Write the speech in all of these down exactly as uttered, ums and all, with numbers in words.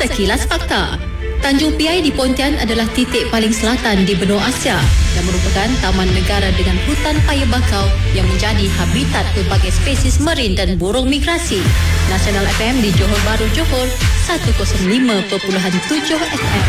Sekilas Fakta. Tanjung Piai di Pontian adalah titik paling selatan di benua Asia dan merupakan taman negara dengan hutan paya bakau yang menjadi habitat pelbagai spesies marin dan burung migrasi. Nasional F M di Johor Bahru, Johor, seratus lima perpuluhan tujuh F M.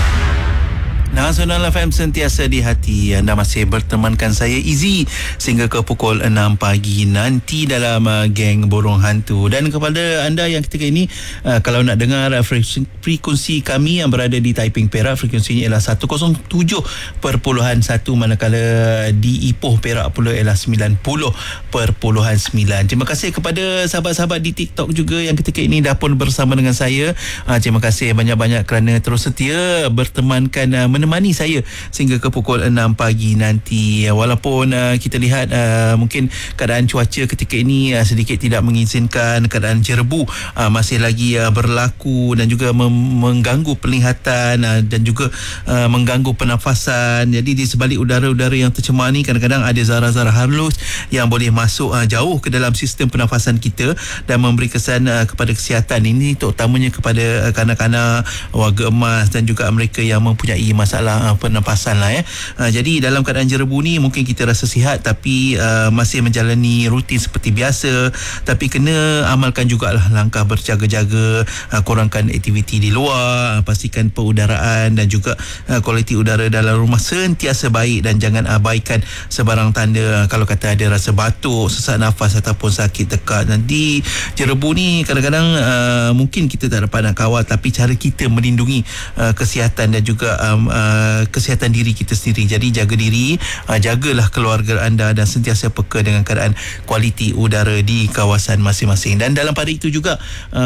Nasional F M sentiasa di hati. Anda masih bertemankan saya Izzy sehingga ke pukul enam pagi nanti dalam uh, geng Borong Hantu. Dan kepada anda yang ketika ini uh, kalau nak dengar uh, frekuensi kami yang berada di Taiping Perak, frekuensinya ialah seratus tujuh perpuluhan satu, manakala di Ipoh Perak pula ialah sembilan puluh perpuluhan sembilan. Terima kasih kepada sahabat-sahabat di TikTok juga yang ketika ini dah pun bersama dengan saya. uh, Terima kasih banyak-banyak kerana terus setia bertemankan uh, menemani saya sehingga ke pukul enam pagi nanti. Walaupun uh, kita lihat uh, mungkin keadaan cuaca ketika ini uh, sedikit tidak mengizinkan, keadaan jerebu uh, masih lagi uh, berlaku dan juga mem- mengganggu penglihatan uh, dan juga uh, mengganggu pernafasan. Jadi di sebalik udara-udara yang tercemar ni, kadang-kadang ada zarah-zarah halus yang boleh masuk uh, jauh ke dalam sistem pernafasan kita dan memberi kesan uh, kepada kesihatan. Ini terutamanya kepada uh, kanak-kanak, warga emas dan juga mereka yang mempunyai masalah masalah uh, pernafasan lah ya. Uh, jadi dalam keadaan jerebu ni mungkin kita rasa sihat tapi uh, masih menjalani rutin seperti biasa, tapi kena amalkan jugalah langkah berjaga-jaga, uh, kurangkan aktiviti di luar, uh, pastikan perudaraan dan juga uh, kualiti udara dalam rumah sentiasa baik dan jangan abaikan sebarang tanda uh, kalau kata ada rasa batuk, sesak nafas ataupun sakit tekak. Nanti jerebu ni kadang-kadang uh, mungkin kita tak dapat nak kawal, tapi cara kita melindungi uh, kesihatan dan juga um, Uh, kesihatan diri kita sendiri. Jadi jaga diri, uh, jagalah keluarga anda dan sentiasa peka dengan keadaan kualiti udara di kawasan masing-masing. Dan dalam pada itu juga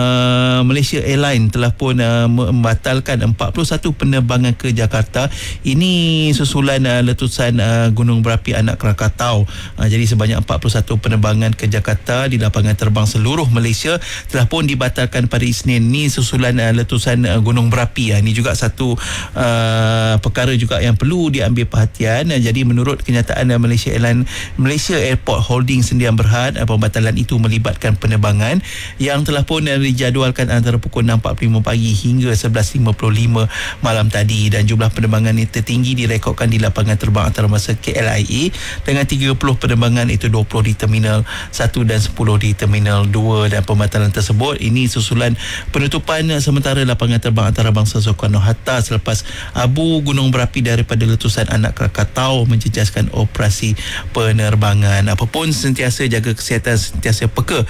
uh, Malaysia Airlines telah pun uh, membatalkan empat puluh satu penerbangan ke Jakarta. Ini susulan uh, letusan uh, gunung berapi anak Krakatau. Uh, jadi sebanyak empat puluh satu penerbangan ke Jakarta di lapangan terbang seluruh Malaysia telah pun dibatalkan pada Isnin. Ini susulan uh, letusan uh, gunung berapi. Uh, ini juga satu uh, perkara juga yang perlu diambil perhatian. Jadi menurut kenyataan Malaysia Airlines, Malaysia Airport Holdings Sdn Bhd, pembatalan itu melibatkan penerbangan yang telah pun dijadualkan antara pukul enam empat puluh lima pagi hingga sebelas lima puluh lima malam tadi, dan jumlah penerbangan ini tertinggi direkodkan di lapangan terbang antarabangsa K L I A dengan tiga puluh penerbangan, itu dua puluh di Terminal satu dan sepuluh di Terminal dua. Dan pembatalan tersebut ini susulan penutupan sementara lapangan terbang antarabangsa Soekarno-Hatta selepas abu gunung berapi daripada letusan anak Krakatau menjejaskan operasi penerbangan. Apapun sentiasa jaga kesihatan, sentiasa peka